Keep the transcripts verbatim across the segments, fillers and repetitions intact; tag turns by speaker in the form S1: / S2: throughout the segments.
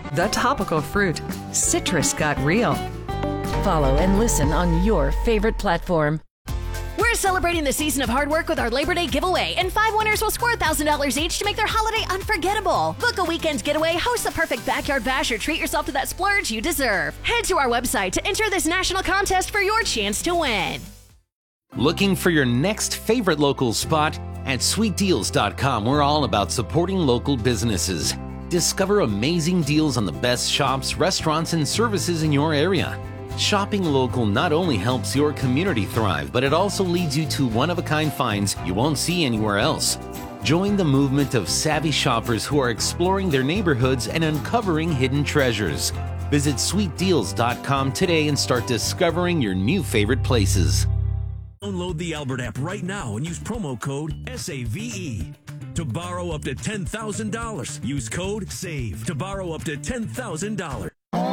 S1: The topical fruit. Citrus got real.
S2: Follow and listen on your favorite platform.
S3: We're celebrating the season of hard work with our Labor Day giveaway, and five winners will score one thousand dollars each to make their holiday unforgettable. Book a weekend getaway, host the perfect backyard bash, or treat yourself to that splurge you deserve. Head to our website to enter this national contest for your chance to win.
S4: Looking for your next favorite local spot? At sweet deals dot com, we're all about supporting local businesses. Discover amazing deals on the best shops, restaurants, and services in your area. Shopping local not only helps your community thrive, but it also leads you to one-of-a-kind finds you won't see anywhere else. Join the movement of savvy shoppers who are exploring their neighborhoods and uncovering hidden treasures. Visit sweet deals dot com today and start discovering your new favorite places.
S5: Download the Albert app right now and use promo code S A V E to borrow up to ten thousand dollars. Use code SAVE to borrow up to ten thousand dollars.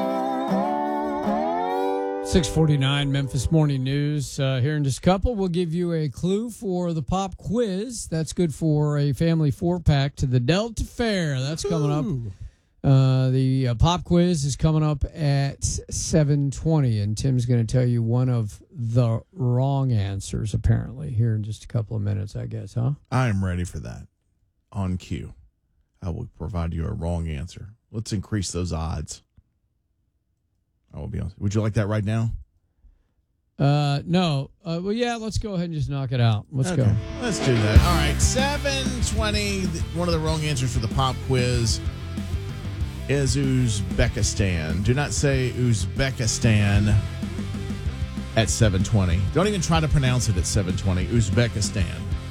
S6: six forty-nine Memphis Morning News. Uh, here in just a couple, we'll give you a clue for the pop quiz. That's good for a family four-pack to the Delta Fair. That's coming up. Uh, the uh, pop quiz is coming up at seven twenty, and Tim's going to tell you one of the wrong answers, apparently, here in just a couple of minutes, I guess, huh?
S7: I am ready for that. On cue. I will provide you a wrong answer. Let's increase those odds. I will be honest. Would you like that right now?
S6: Uh, no. Uh, well, yeah, let's go ahead and just knock it out. Let's
S7: okay.
S6: go.
S7: Let's do that. All right, seven twenty. One of the wrong answers for the pop quiz is Uzbekistan. Do not say Uzbekistan at seven twenty. Don't even try to pronounce it at seven twenty. Uzbekistan.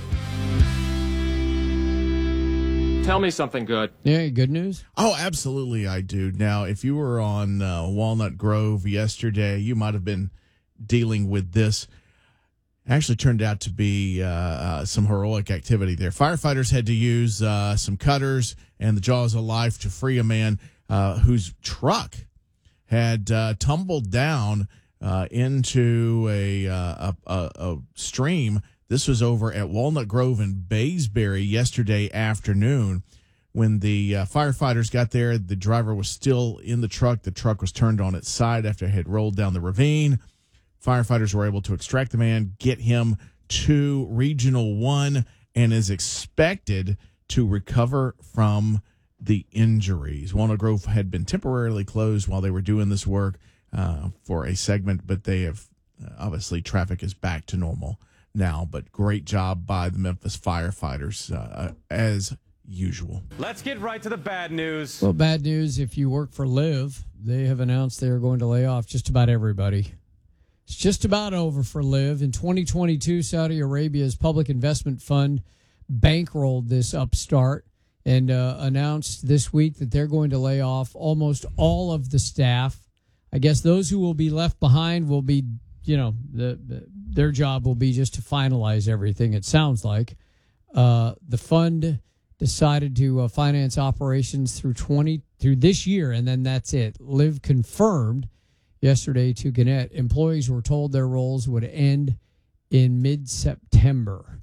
S8: Tell me something good.
S6: Yeah, good news?
S7: Oh, absolutely I do. Now, if you were on uh, Walnut Grove yesterday, you might have been dealing with this. Actually turned out to be uh, uh, some heroic activity there. Firefighters had to use uh, some cutters and the jaws of life to free a man uh, whose truck had uh, tumbled down uh, into a, uh, a, a, a stream. This was over at Walnut Grove in Baysbury yesterday afternoon. When the uh, firefighters got there, the driver was still in the truck. The truck was turned on its side after it had rolled down the ravine. Firefighters were able to extract the man, get him to Regional one, and is expected to recover from the injuries. Walnut Grove had been temporarily closed while they were doing this work uh, for a segment, but they have uh, obviously traffic is back to normal now. But great job by the Memphis firefighters uh, as usual.
S8: Let's get right to the bad news.
S6: Well, bad news if you work for Liv. They have announced they are going to lay off just about everybody. It's just about over for Liv. In twenty twenty-two, Saudi Arabia's public investment fund bankrolled this upstart and uh, announced this week that they're going to lay off almost all of the staff. I guess those who will be left behind will be, you know, the, the their job will be just to finalize everything, it sounds like. Uh, the fund decided to uh, finance operations through twenty through this year, and then that's it. Liv confirmed yesterday to Gannett, employees were told their roles would end in mid-September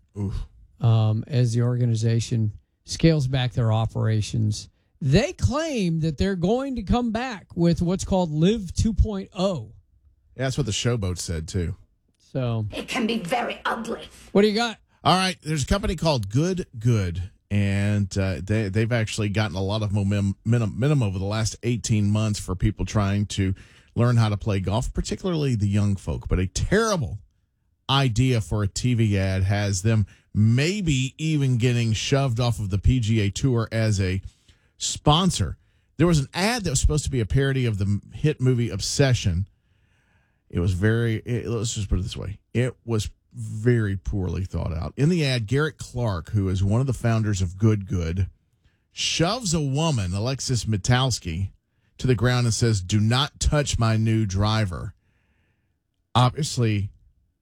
S6: um, as the organization scales back their operations. They claim that they're going to come back with what's called Liv two point oh.
S7: Yeah, that's what the Showboat said, too.
S6: So
S9: it can be very ugly.
S6: What do you got?
S7: All right, there's a company called Good Good, and uh, they, they've actually gotten a lot of momentum, momentum over the last eighteen months for people trying to learn how to play golf, particularly the young folk. But a terrible idea for a T V ad has them maybe even getting shoved off of the P G A Tour as a sponsor. There was an ad that was supposed to be a parody of the hit movie Obsession. It was very, it, let's just put it this way. It was very poorly thought out. In the ad, Garrett Clark, who is one of the founders of Good Good, shoves a woman, Alexis Mitalski, to the ground and says, "Do not touch my new driver." Obviously,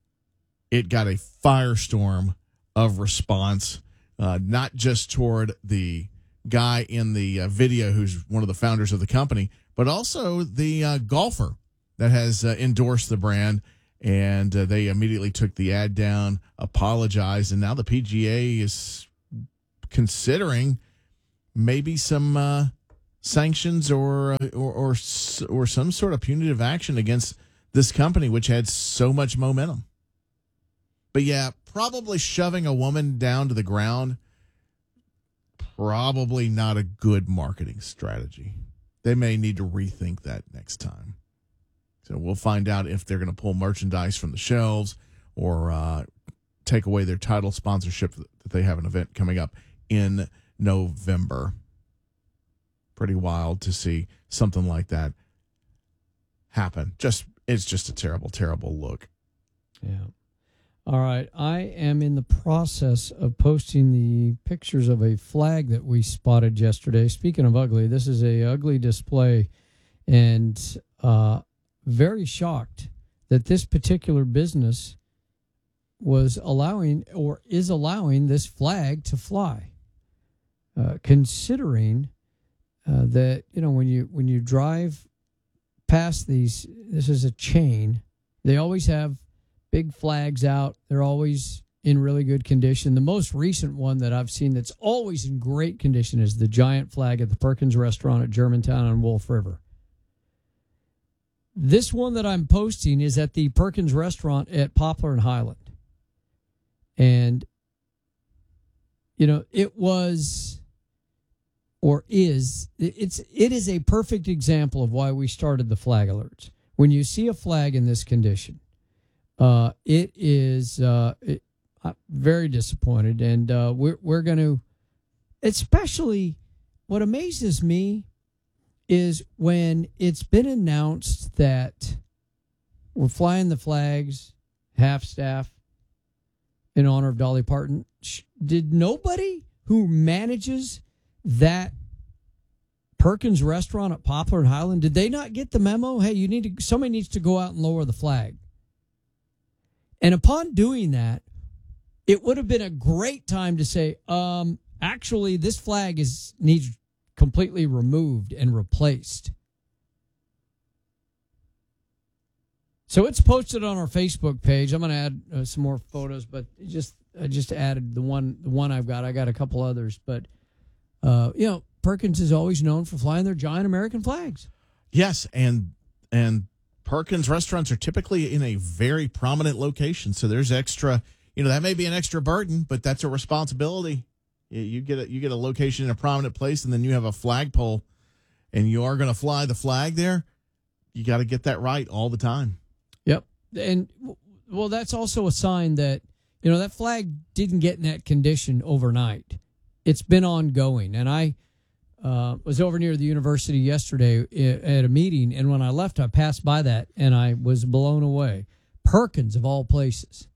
S7: it got a firestorm of response, uh, not just toward the guy in the uh, video who's one of the founders of the company, but also the uh, golfer that has uh, endorsed the brand. And uh, they immediately took the ad down, apologized, and now the P G A is considering maybe some uh, sanctions or, uh, or or or some sort of punitive action against this company, which had so much momentum. But yeah, probably shoving a woman down to the ground, probably not a good marketing strategy. They may need to rethink that next time. So we'll find out if they're going to pull merchandise from the shelves or uh, take away their title sponsorship that they have an event coming up in November. Pretty wild to see something like that happen. Just it's just a terrible, terrible look.
S6: Yeah. All right. I am in the process of posting the pictures of a flag that we spotted yesterday. Speaking of ugly, this is a ugly display, and uh, very shocked that this particular business was allowing or is allowing this flag to fly. Uh, considering uh, that, you know, when you when you drive past these, this is a chain. They always have big flags out. They're always in really good condition. The most recent one that I've seen that's always in great condition is the giant flag at the Perkins Restaurant at Germantown on Wolf River. This one that I'm posting is at the Perkins Restaurant at Poplar and Highland. And, you know, it was, or is, it's it is a perfect example of why we started the flag alerts. When you see a flag in this condition, uh, it is uh, it, I'm very disappointed, and uh, we're we're going to, especially what amazes me is when it's been announced that we're flying the flags, half staff, in honor of Dolly Parton. Did nobody who manages that Perkins Restaurant at Poplar and Highland, did they not get the memo? Hey, you need to, somebody needs to go out and lower the flag. And upon doing that, it would have been a great time to say, um, actually, this flag is needs completely removed and replaced. So it's posted on our Facebook page. I'm going to add uh, some more photos, but just I just added the one the one I've got. I got a couple others, but uh, you know, Perkins is always known for flying their giant American flags.
S7: Yes, and and Perkins restaurants are typically in a very prominent location, so there's extra. You know, that may be an extra burden, but that's a responsibility. You, you get a you get a location in a prominent place, and then you have a flagpole, and you are going to fly the flag there. You got to get that right all the time.
S6: Yep. And, well, that's also a sign that, you know, that flag didn't get in that condition overnight. It's been ongoing. And I uh, was over near the university yesterday at a meeting, and when I left, I passed by that, and I was blown away. Perkins, of all places,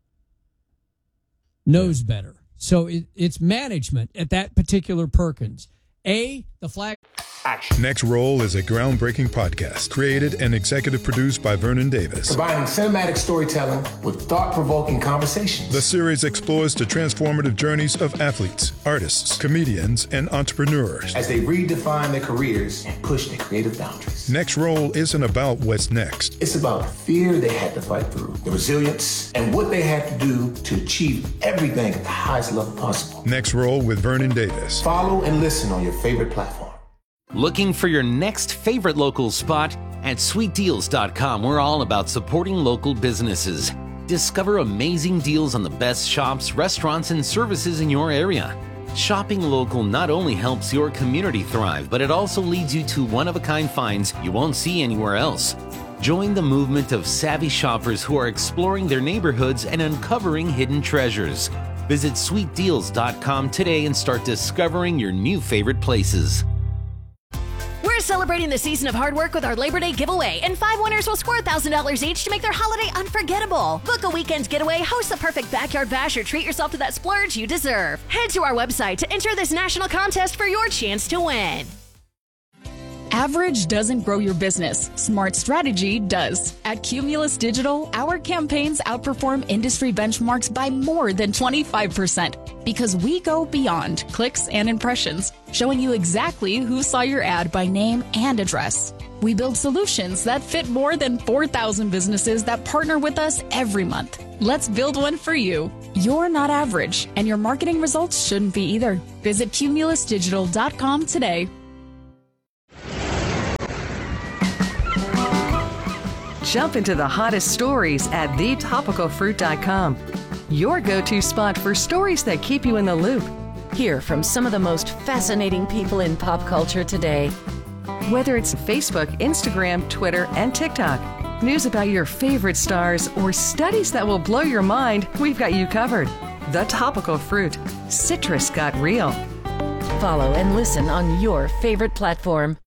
S6: knows yeah. better. So it, it's management at that particular Perkins. A, the flag...
S9: Action. Next Roll is a groundbreaking podcast created and executive produced by Vernon Davis.
S10: Combining cinematic storytelling with thought-provoking conversations.
S9: The series explores the transformative journeys of athletes, artists, comedians, and entrepreneurs
S10: as they redefine their careers and push their creative boundaries.
S9: Next Roll isn't about what's next.
S10: It's about the fear they had to fight through, the resilience, and what they had to do to achieve everything at the highest level possible.
S9: Next Roll with Vernon Davis.
S10: Follow and listen on your favorite platform.
S4: Looking for your next favorite local spot? At sweet deals dot com, we're all about supporting local businesses. Discover amazing deals on the best shops, restaurants, and services in your area. Shopping local not only helps your community thrive, but it also leads you to one-of-a-kind finds you won't see anywhere else. Join the movement of savvy shoppers who are exploring their neighborhoods and uncovering hidden treasures. Visit sweet deals dot com today and start discovering your new favorite places.
S3: We're celebrating the season of hard work with our Labor Day giveaway, and five winners will score one thousand dollars each to make their holiday unforgettable. Book a weekend getaway, host the perfect backyard bash, or treat yourself to that splurge you deserve. Head to our website to enter this national contest for your chance to win.
S11: Average doesn't grow your business. Smart strategy does. At Cumulus Digital, our campaigns outperform industry benchmarks by more than twenty-five percent because we go beyond clicks and impressions, showing you exactly who saw your ad by name and address. We build solutions that fit more than four thousand businesses that partner with us every month. Let's build one for you. You're not average, and your marketing results shouldn't be either. Visit cumulus digital dot com today.
S1: Jump into the hottest stories at the topical fruit dot com. Your go-to spot for stories that keep you in the loop.
S2: Hear from some of the most fascinating people in pop culture today.
S1: Whether it's Facebook, Instagram, Twitter, and TikTok, news about your favorite stars, or studies that will blow your mind, we've got you covered. The Topical Fruit. Citrus got real.
S2: Follow and listen on your favorite platform.